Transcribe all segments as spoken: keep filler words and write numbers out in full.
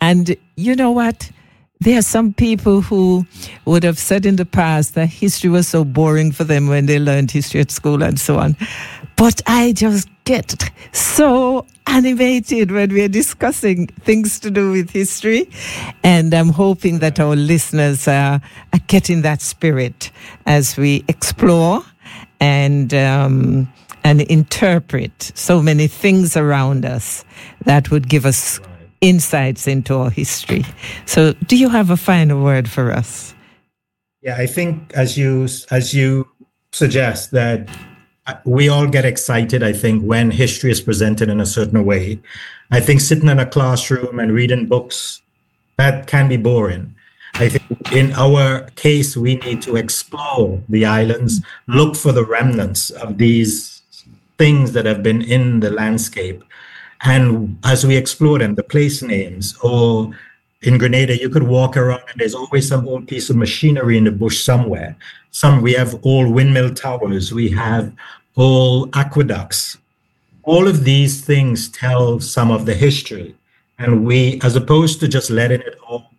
And you know what? There are some people who would have said in the past that history was so boring for them when they learned history at school and so on. But I just get so animated when we're discussing things to do with history. And I'm hoping that our listeners are, are getting that spirit as we explore and um, and interpret so many things around us that would give us insights into our history. So do you have a final word for us? Yeah, I think as you as you suggest that we all get excited, I think, when history is presented in a certain way. I think sitting in a classroom and reading books, that can be boring. I think in our case, we need to explore the islands, look for the remnants of these things that have been in the landscape. And as we explore them, the place names, or in Grenada, you could walk around and there's always some old piece of machinery in the bush somewhere. Some, we have old windmill towers, we have old aqueducts. All of these things tell some of the history. And we, as opposed to just letting it all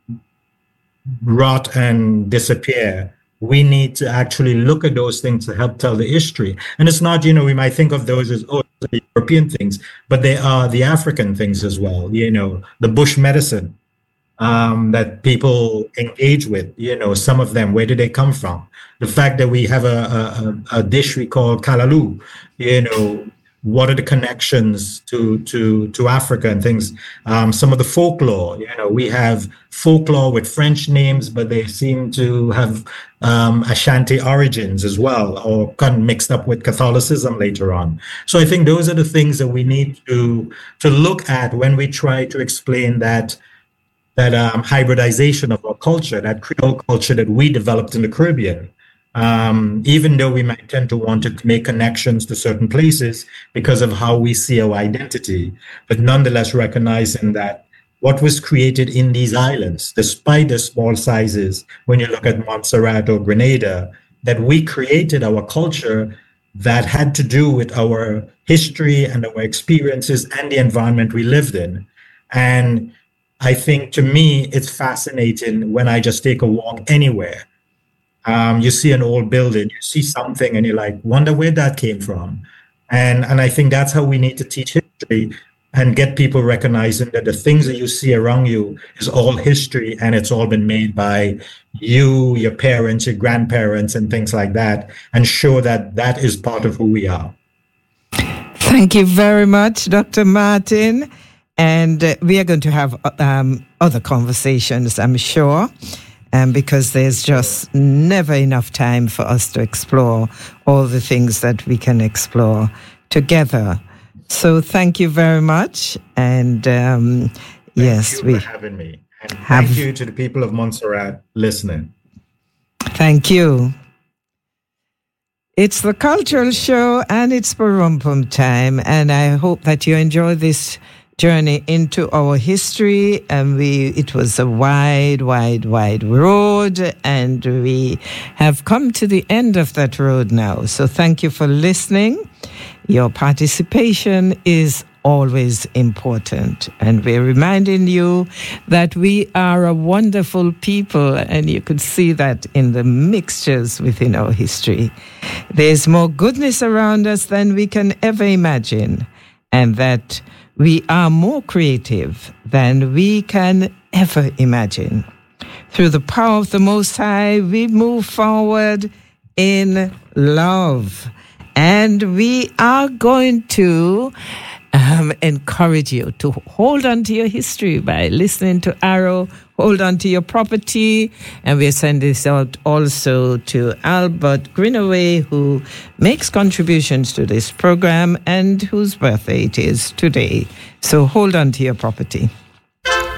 rot and disappear, we need to actually look at those things to help tell the history. And it's not, you know, we might think of those as, oh, the European things, but they are the African things as well. You know, the bush medicine um, that people engage with, you know, some of them, where did they come from? The fact that we have a, a, a dish we call kalaloo, you know, what are the connections to to to Africa and things? Um, some of the folklore, you know, we have folklore with French names, but they seem to have um, Ashanti origins as well, or got mixed up with Catholicism later on. So I think those are the things that we need to to look at when we try to explain that that um, hybridization of our culture, that Creole culture that we developed in the Caribbean. Um, even though we might tend to want to make connections to certain places because of how we see our identity, but nonetheless recognizing that what was created in these islands, despite the small sizes, when you look at Montserrat or Grenada, that we created our culture that had to do with our history and our experiences and the environment we lived in. And I think, to me, it's fascinating when I just take a walk anywhere. Um, you see an old building, you see something, and you're like, wonder where that came from. And and I think that's how we need to teach history and get people recognizing that the things that you see around you is all history, and it's all been made by you, your parents, your grandparents, and things like that, and show that that is part of who we are. Thank you very much, Doctor Martin. And uh, we are going to have um, other conversations, I'm sure. Um, because there's just never enough time for us to explore all the things that we can explore together. So thank you very much. And um, thank yes, you we for having me. And have, thank you to the people of Montserrat listening. Thank you. It's the Cultural Show and it's Barumpum time. And I hope that you enjoy this journey into our history, and we it was a wide, wide, wide road, and we have come to the end of that road now. So thank you for listening. Your participation is always important, and we're reminding you that we are a wonderful people, and you could see that in the mixtures within our history. There's more goodness around us than we can ever imagine, and that we are more creative than we can ever imagine. Through the power of the Most High, we move forward in love. And we are going to um, encourage you to hold on to your history by listening to Arrow, hold on to your property. And we send this out also to Albert Greenaway, who makes contributions to this program and whose birthday it is today. So hold on to your property.